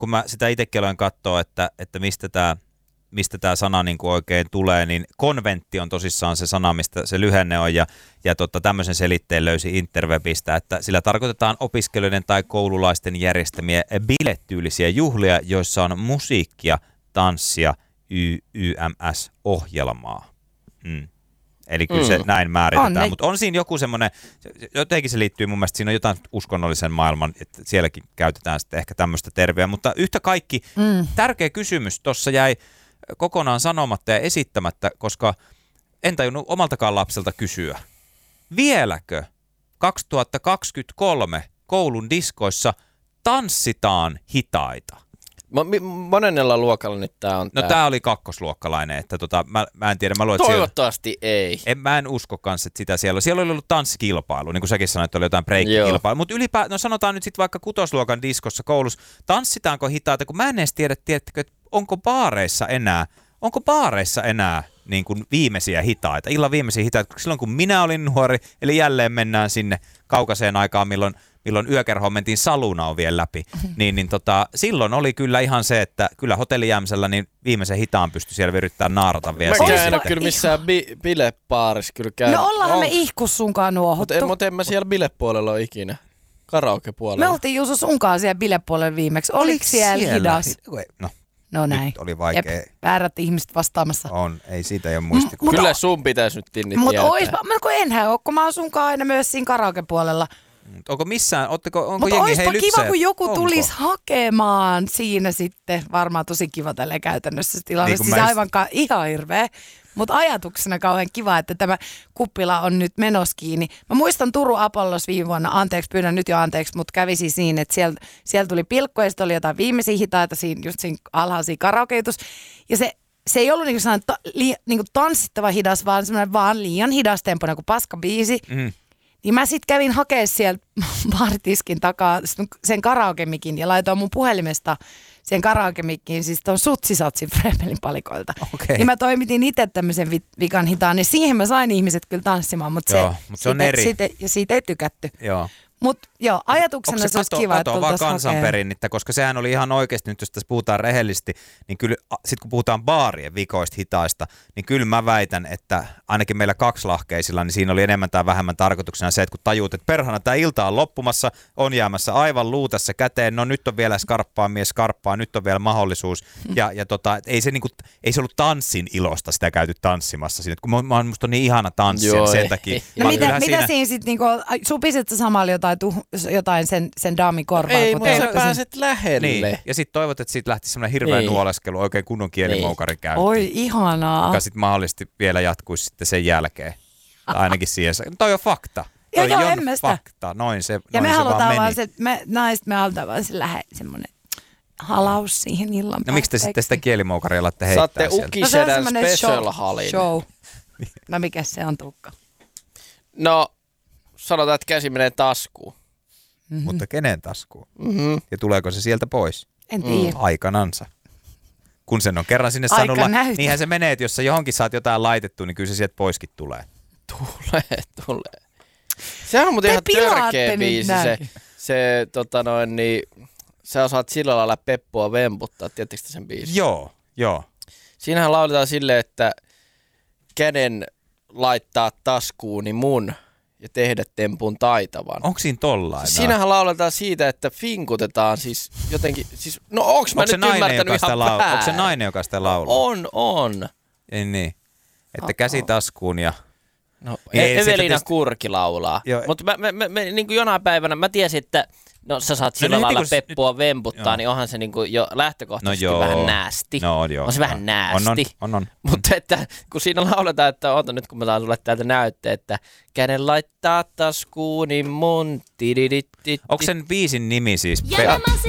kun mä sitä itsekin aloin katsoa, että mistä tämä sana niin kuin oikein tulee, niin konventti on tosissaan se sana, mistä se lyhenne on, ja tämmöisen selitteen löysi interwebistä, että sillä tarkoitetaan opiskelijoiden tai koululaisten järjestämiä biletyylisiä juhlia, joissa on musiikkia, tanssia, YMS-ohjelmaa. Eli kyllä se näin määritetään, mutta on siinä joku semmoinen, jotenkin se liittyy mun mielestä, siinä on jotain uskonnollisen maailman, että sielläkin käytetään sitten ehkä tämmöistä terveä, mutta yhtä kaikki tärkeä kysymys tuossa jäi kokonaan sanomatta ja esittämättä, koska en tajunnut omaltakaan lapselta kysyä. Vieläkö 2023 koulun diskoissa tanssitaan hitaita? Monennella luokalla nyt tää on No tää oli kakkosluokkalainen, että mä en tiedä. Toivottavasti ei. Mä en usko kanssa, että sitä siellä oli ollut tanssikilpailu, niin kuin säkin sanoit, että oli jotain breikkikilpailu. Mutta sanotaan nyt sitten vaikka kutosluokan diskossa koulussa, tanssitaanko hitaita, kun mä en edes tiedättekö, että onko baareissa enää niin kuin viimeisiä hitaita, illan viimeisiä hitaita, silloin kun minä olin nuori, eli jälleen mennään sinne kaukaiseen aikaan, milloin yökerhoon mentiin saluunaan vielä läpi, niin silloin oli kyllä ihan se, että kyllä hotellijäämisellä niin viimeisen hitaan pystyi siellä yrittämään naarata vielä. Mä en ole kyllä missään bilepaarissa kyllä käynyt. No ollaanhan me ihkus sunkaan nuohottu. Mutta en mä siellä bilepuolella ole ikinä. Karaokepuolella. Me oltiin Juuso sunkaan siellä bilepuolella viimeksi. Oliko siellä hidas? No näin. Nyt oli vaikea. Jep, väärät ihmiset vastaamassa. Ei siitä ei ole muistikuvaa. Kyllä sun pitäisi nyt tinni tietää. Mutta enhän ole, kun mä oon sunkaan aina myös siinä karaokepuolella. Onko missään, onko mutta jengi hei lypsää? Kiva, kun joku tulisi hakemaan siinä sitten. Varmaan tosi kiva tälleen käytännössä tilanne. Niin siis aivan ihan hirveä. Mutta ajatuksena kauhean kiva, että tämä kuppila on nyt menossa kiinni. Mä muistan Turun Apollos viime vuonna, pyydän nyt jo anteeksi, mutta kävi siis siinä, että siellä tuli pilkkoja ja sitten oli jotain viimeisiä hitaita, just siinä alhaisia karaokeitus. Ja se ei ollut niinku tanssittava hidas, vaan semmoinen vaan liian hidas tempo, kuin paskabiisi. Niin mä sitten kävin hakemaan sieltä baaritiskin takaa sen karaokemikin ja laitoin mun puhelimesta sen karaokemikkiin, siis ton Sutsisatsin Fremelin palikoilta. Okay. Niin mä toimitin itse tämmöisen vikan hitaan, niin siihen mä sain ihmiset kyllä tanssimaan, mutta se on eri. Siitä ei tykätty. Joo. Mutta joo, ajatuksena se olisi kiva, että vaan kansanperinnettä, koska sehän oli ihan oikeasti, nyt jos tässä puhutaan rehellisesti, niin kyllä sitten kun puhutaan baarien vikoista hitaista, niin kyllä mä väitän, että ainakin meillä kaksilahkeisilla, niin siinä oli enemmän tai vähemmän tarkoituksena se, että kun tajuut, että perhana tämä ilta on loppumassa, on jäämässä aivan luu tässä käteen, no nyt on vielä skarppaa, nyt on vielä mahdollisuus, ja ei se ollut tanssin ilosta sitä käyty tanssimassa siinä, kun musta on niin ihana tanssia sen takia. No mitä siinä sitten, niinku, supisit sä samalla jotain sen daamin korvaa? Ei, mutta sä pääset lähelle. Niin. Ja sitten toivot, että siitä lähti semmoinen hirveä nuoleskelu, oikein kunnon kielimoukarin käyntiin. Oi, ihanaa. Joka sitten mahdollisesti vielä jatkuisi sitten sen jälkeen. Ainakin siihen. Toi on fakta. Toi on fakta. Noin se ja me halutaan vaan se, me halutaan vaan se semmoinen halaus siihen illan. No miksi te sitten sitä kielimoukaria latte heittää sieltä? Saatte Ukisedän special halin. Show. No mikä se on, Tuukka? No, sanotaan, että käsi menee taskuun. Mutta kenen taskuun? Ja tuleeko se sieltä pois? En tiedä. Aikanansa. Kun sen on kerran sinne saanut, niinhän se menee, että jos sä johonkin saat jotain laitettu, niin kyllä se sieltä poiskin tulee. Tulee. Sehän on muuten ihan törkeä biisi. Sä osaat sillä lailla peppua vemputtaa, tiedättekö sen biisin? Joo. Siinähän lauletaan silleen, että käden laittaa taskuuni mun ja tehdä tempun taitavan. Onko siinä tollain? Siinähän lauletaan siitä, että finkutetaan siis jotenkin, no onks mä nyt ymmärtänyt ihan väärin? Onko se nainen, joka sitä laulaa? On. Ei niin, että käsi taskuun ja... No, Evelina Kurki laulaa, mutta mä niin kuin jonain päivänä mä tiesin, että no sä saat sillä lailla peppua vemputtaa, niin onhan se niin kuin jo lähtökohtaisesti vähän näästi. No joo. On se vähän näästi. On. Mutta että kun siinä lauletaan, että oota nyt kun mä saan sulle täältä näytte, että käden laittaa taskuuni mun. Onko sen biisin nimi siis?